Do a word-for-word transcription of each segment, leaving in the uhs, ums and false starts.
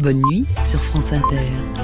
Bonne nuit sur France Inter.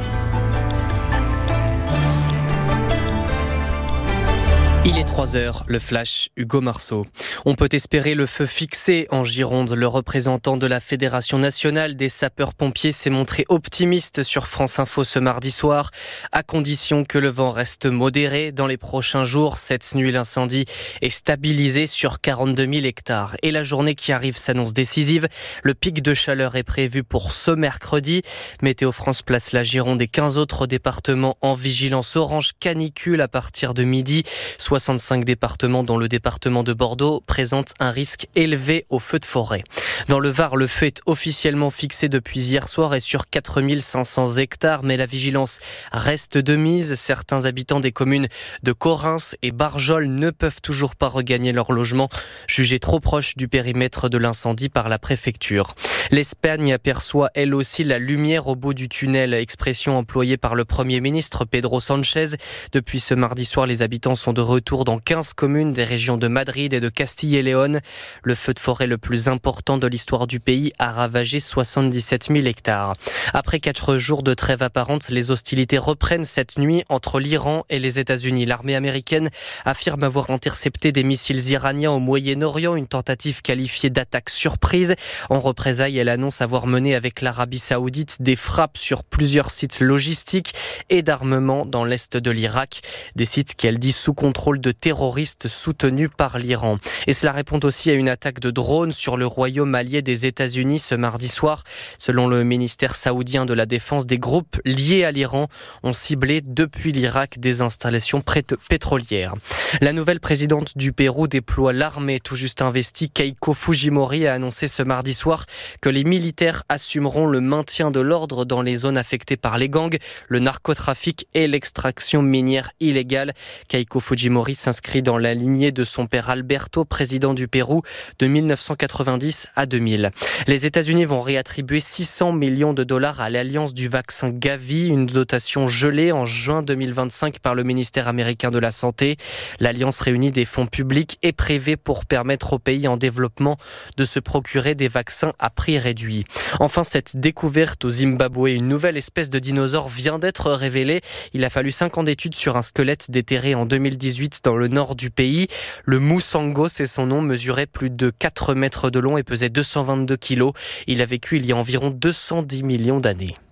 Il est trois heures, le flash, Hugo Marceau. On peut espérer le feu fixé en Gironde. Le représentant de la Fédération nationale des sapeurs-pompiers s'est montré optimiste sur France Info ce mardi soir, à condition que le vent reste modéré. Dans les prochains jours, cette nuit, l'incendie est stabilisé sur quarante-deux mille hectares. Et la journée qui arrive s'annonce décisive. Le pic de chaleur est prévu pour ce mercredi. Météo France place la Gironde et quinze autres départements en vigilance orange canicule à partir de midi. soixante-cinq départements, dont le département de Bordeaux, présentent un risque élevé au feu de forêt. Dans le Var, le feu est officiellement fixé depuis hier soir et sur quatre mille cinq cents hectares, mais la vigilance reste de mise. Certains habitants des communes de Correns et Barjol ne peuvent toujours pas regagner leur logement, jugés trop proches du périmètre de l'incendie par la préfecture. L'Espagne aperçoit elle aussi la lumière au bout du tunnel, expression employée par le Premier ministre Pedro Sánchez. Depuis ce mardi soir, les habitants sont de retour dans quinze communes des régions de Madrid et de Castille et Léon. Le feu de forêt le plus important de l'histoire du pays a ravagé soixante-dix-sept mille hectares. Après quatre jours de trêve apparente, les hostilités reprennent cette nuit entre l'Iran et les États-Unis. L'armée américaine affirme avoir intercepté des missiles iraniens au Moyen-Orient, une tentative qualifiée d'attaque surprise. En représailles, elle annonce avoir mené avec l'Arabie Saoudite des frappes sur plusieurs sites logistiques et d'armement dans l'est de l'Irak. Des sites qu'elle dit sous contrôle de terroristes soutenus par l'Iran. Et cela répond aussi à une attaque de drones sur le royaume allié des États-Unis ce mardi soir. Selon le ministère saoudien de la Défense, des groupes liés à l'Iran ont ciblé depuis l'Irak des installations pétrolières. La nouvelle présidente du Pérou déploie l'armée tout juste investie. Keiko Fujimori a annoncé ce mardi soir que les militaires assumeront le maintien de l'ordre dans les zones affectées par les gangs, le narcotrafic et l'extraction minière illégale. Keiko Fujimori s'inscrit dans la lignée de son père Alberto, président du Pérou de mille neuf cent quatre-vingt-dix à deux mille. Les États-Unis vont réattribuer six cents millions de dollars à l'alliance du vaccin Gavi, une dotation gelée en juin deux mille vingt-cinq par le ministère américain de la Santé. L'alliance réunit des fonds publics et privés pour permettre aux pays en développement de se procurer des vaccins à prix réduit. Enfin, cette découverte au Zimbabwe, une nouvelle espèce de dinosaure vient d'être révélée. Il a fallu cinq ans d'études sur un squelette déterré en deux mille dix-huit dans le nord du pays. Le Moussango, c'est son nom, mesurait plus de quatre mètres de long et pesait deux cent vingt-deux kilos. Il a vécu il y a environ deux cent dix millions d'années.